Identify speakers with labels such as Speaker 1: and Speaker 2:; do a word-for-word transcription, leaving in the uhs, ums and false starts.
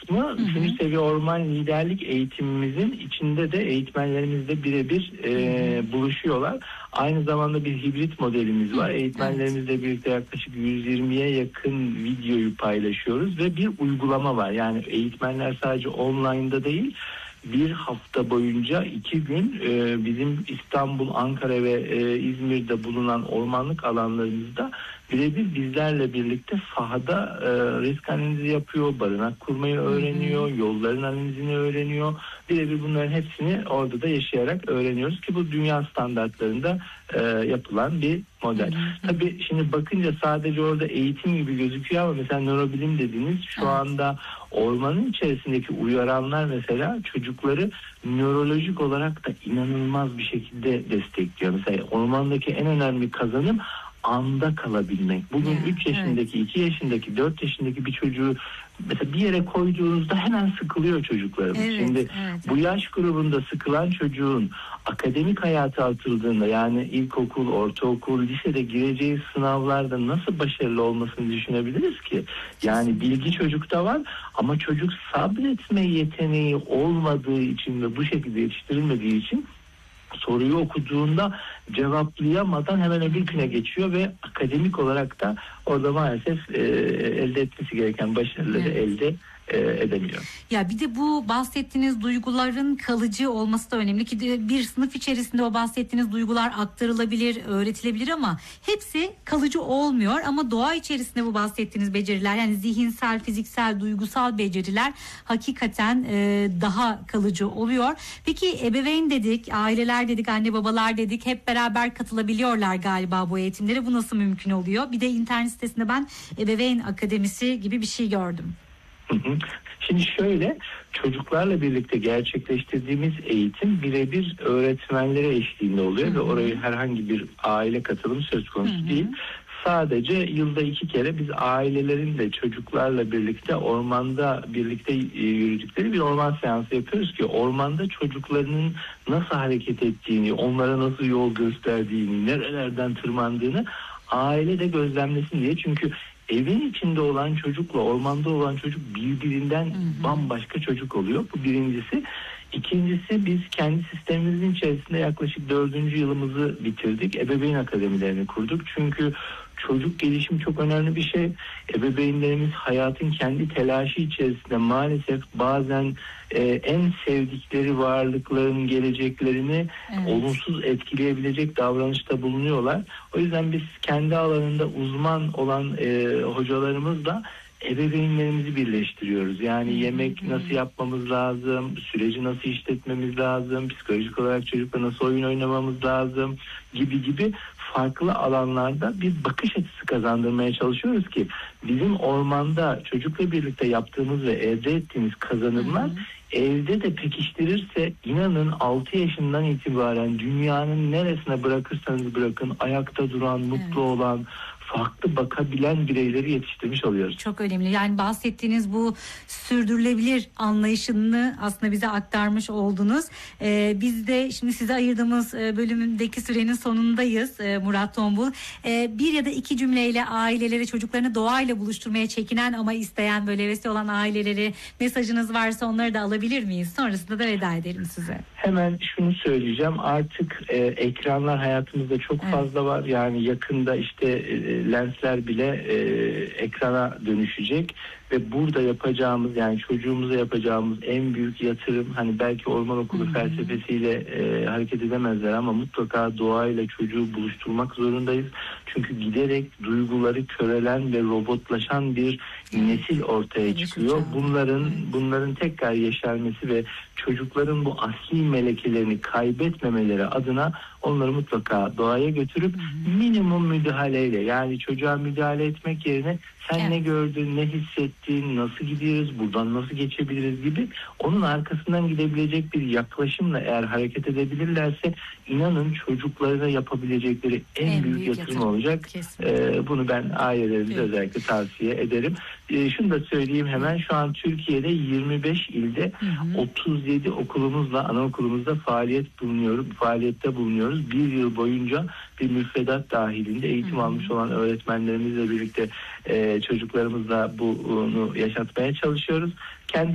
Speaker 1: kısmı hı hı. üçüncü seviye orman liderlik eğitimimizin içinde de eğitmenlerimizle birebir e, buluşuyorlar. Aynı zamanda bir hibrit modelimiz var. Hı, Eğitmenlerimizle evet. birlikte yaklaşık yüz yirmiye yakın videoyu paylaşıyoruz ve bir uygulama var. Yani eğitmenler sadece online'da değil, bir hafta boyunca iki gün e, bizim İstanbul, Ankara ve e, İzmir'de bulunan ormanlık alanlarımızda birebir bizlerle birlikte sahada e, risk analizi yapıyor, barınak kurmayı öğreniyor, hı hı. yolların analizini öğreniyor. Birebir bunların hepsini orada da yaşayarak öğreniyoruz ki bu dünya standartlarında e, yapılan bir model. Hı hı. Tabii şimdi bakınca sadece orada eğitim gibi gözüküyor ama mesela nörobilim dediğiniz şu evet. anda ormanın içerisindeki uyaranlar mesela çocukları nörolojik olarak da inanılmaz bir şekilde destekliyor. Mesela ormandaki en önemli kazanım anda kalabilmek. Bugün yeah, üç yaşındaki, evet. iki yaşındaki, dört yaşındaki bir çocuğu mesela bir yere koyduğunuzda hemen sıkılıyor çocuklarımız. Evet, Şimdi evet, bu yaş grubunda sıkılan çocuğun akademik hayata atıldığında, yani ilkokul, ortaokul, lisede gireceği sınavlarda nasıl başarılı olmasını düşünebiliriz ki? Yani bilgi çocukta var ama çocuk sabretme yeteneği olmadığı için ve bu şekilde yetiştirilmediği için soruyu okuduğunda cevaplayamadan hemen öbür güne geçiyor ve akademik olarak da orada maalesef e, elde etmesi gereken başarıları evet. elde e, edemiyor.
Speaker 2: Ya bir de bu bahsettiğiniz duyguların kalıcı olması da önemli ki de bir sınıf içerisinde o bahsettiğiniz duygular aktarılabilir, öğretilebilir ama hepsi kalıcı olmuyor. Ama doğa içerisinde bu bahsettiğiniz beceriler, yani zihinsel, fiziksel, duygusal beceriler hakikaten e, daha kalıcı oluyor. Peki ebeveyn dedik, aileler dedik, anne babalar dedik, hep beraber katılabiliyorlar galiba bu eğitimlere. Bu nasıl mümkün oluyor? Bir de internet sitesinde ben ebeveyn akademisi gibi bir şey gördüm.
Speaker 1: Şimdi şöyle, çocuklarla birlikte gerçekleştirdiğimiz eğitim birebir öğretmenlere eşliğinde oluyor hı hı. ve orayı herhangi bir aile katılımı söz konusu hı hı. değil. Sadece yılda iki kere biz ailelerin de çocuklarla birlikte ormanda birlikte yürüdükleri bir orman seansı yapıyoruz ki ormanda çocuklarının nasıl hareket ettiğini, onlara nasıl yol gösterdiğini, nerelerden tırmandığını aile de gözlemlesin diye. Çünkü evin içinde olan çocukla ormanda olan çocuk birbirinden hı hı. bambaşka çocuk oluyor. Bu birincisi. İkincisi, biz kendi sistemimizin içerisinde yaklaşık dördüncü yılımızı bitirdik. Ebeveyn akademilerini kurduk. Çünkü çocuk gelişimi çok önemli bir şey. Ebeveynlerimiz hayatın kendi telaşı içerisinde maalesef bazen e, en sevdikleri varlıkların geleceklerini evet. olumsuz etkileyebilecek davranışta bulunuyorlar. O yüzden biz kendi alanında uzman olan e, hocalarımızla ebeveynlerimizi birleştiriyoruz. Yani yemek nasıl yapmamız lazım, süreci nasıl işletmemiz lazım, psikolojik olarak çocukla nasıl oyun oynamamız lazım gibi gibi farklı alanlarda bir bakış açısı kazandırmaya çalışıyoruz ki bizim ormanda çocukla birlikte yaptığımız ve elde ettiğimiz kazanımlar hı hı. evde de pekiştirirse inanın altı yaşından itibaren dünyanın neresine bırakırsanız bırakın ayakta duran, mutlu evet. olan, farklı bakabilen bireyleri yetiştirmiş oluyoruz.
Speaker 2: Çok önemli. Yani bahsettiğiniz bu sürdürülebilir anlayışını aslında bize aktarmış oldunuz. Ee, biz de şimdi size ayırdığımız bölümündeki sürenin sonundayız ee, Murat Tombul. Ee, bir ya da iki cümleyle aileleri, çocuklarını doğayla buluşturmaya çekinen ama isteyen, böyle hevesli olan aileleri, mesajınız varsa onları da alabilir miyiz? Sonrasında da veda edelim size.
Speaker 1: Hemen şunu söyleyeceğim. Artık e, ekranlar hayatımızda çok evet. fazla var. Yani yakında işte e, lensler bile e, ekrana dönüşecek ve burada yapacağımız, yani çocuğumuza yapacağımız en büyük yatırım, hani belki orman okulu hmm. felsefesiyle e, hareket edemezler ama mutlaka doğayla çocuğu buluşturmak zorundayız. Çünkü giderek duyguları körelen ve robotlaşan bir nesil ortaya çıkıyor. Bunların bunların tekrar yeşermesi ve çocukların bu asli melekelerini kaybetmemeleri adına onları mutlaka doğaya götürüp minimum müdahaleyle, yani çocuğa müdahale etmek yerine sen evet. ne gördün, ne hissettin, nasıl gidiyoruz, buradan nasıl geçebiliriz gibi onun arkasından gidebilecek bir yaklaşımla eğer hareket edebilirlerse inanın çocuklarına yapabilecekleri en, en büyük, büyük yatırım, yatırım olacak. Ee, bunu ben ailelerimize evet. özellikle tavsiye ederim. Ee, şunu da söyleyeyim hemen, şu an Türkiye'de yirmi beş ilde hı hı. otuz yedi okulumuzla, anaokulumuzda faaliyet bulunuyoruz, faaliyette bulunuyoruz. Bir yıl boyunca bir müfredat dahilinde eğitim hı hı. almış olan öğretmenlerimizle birlikte e, çocuklarımızla bunu yaşatmaya çalışıyoruz. Kendi